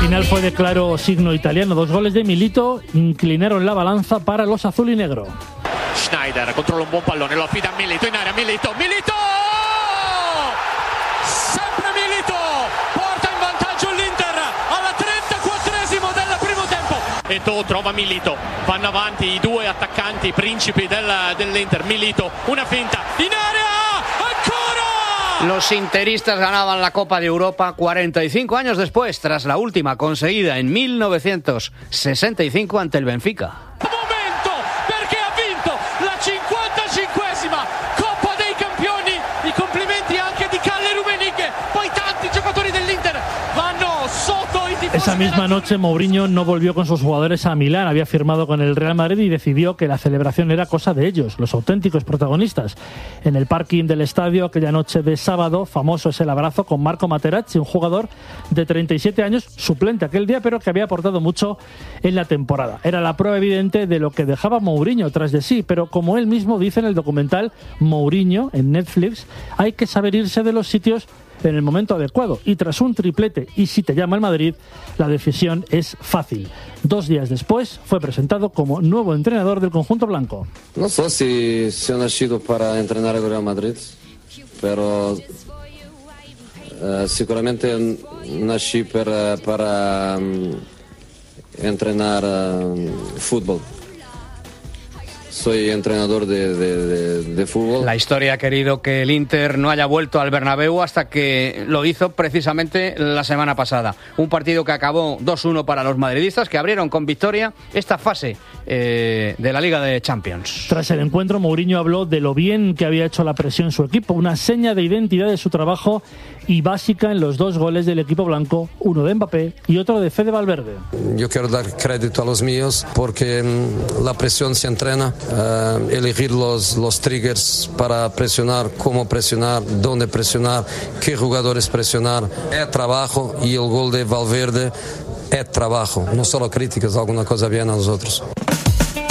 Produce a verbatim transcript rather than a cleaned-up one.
final fue de claro signo italiano. Dos goles de Milito inclinaron la balanza para los azul y negro. Schneider controlla un buon pallone, lo affida a Milito in area, Milito, Milito! Sempre Milito! Porta in vantaggio l'Inter alla trentaquattresimo del primo tempo. Eto'o trova Milito, vanno avanti i due attaccanti principi del, dell'Inter. Milito, una finta, in area, ancora! Los interistas ganaban la Copa de Europa cuarenta y cinco años después, tras la última conseguida en mil novecientos sesenta y cinco ante el Benfica. Momento, perché ha vinto la cinquantacinquesima Coppa dei Campioni. I complimenti anche di Calle Rummenigge. Poi tanti giocatori dell'Inter vanno sotto i tifosi. Esa misma noche Mourinho no volvió con sus jugadores a Milán, había firmado con el Real Madrid y decidió que la celebración era cosa de ellos, los auténticos protagonistas. En el parking del estadio aquella noche de sábado, famoso es el abrazo con Marco Materazzi, un jugador de treinta y siete años, suplente aquel día, pero que había aportado mucho en la temporada. Era la prueba evidente de lo que dejaba Mourinho tras de sí, pero como él mismo dice en el documental Mourinho en Netflix, hay que saber irse de los sitios en el momento adecuado, y tras un triplete y si te llama el Madrid, la decisión es fácil. Dos días después fue presentado como nuevo entrenador del conjunto blanco. No sé si, si he nacido para entrenar el Real Madrid, pero uh, seguramente nací para, para um, entrenar uh, fútbol. Soy entrenador de, de, de, de fútbol. La historia ha querido que el Inter no haya vuelto al Bernabéu hasta que lo hizo precisamente la semana pasada. Un partido que acabó dos uno para los madridistas, que abrieron con victoria esta fase eh, de la Liga de Champions. Tras el encuentro, Mourinho habló de lo bien que había hecho la presión su equipo, una seña de identidad de su trabajo y básica en los dos goles del equipo blanco, uno de Mbappé y otro de Fede Valverde. Yo quiero dar crédito a los míos porque mm, la presión se entrena. Uh, elegir los, los triggers para presionar, cómo presionar, dónde presionar, qué jugadores presionar. Es trabajo y el gol de Valverde es trabajo. No solo críticas, alguna cosa bien a nosotros.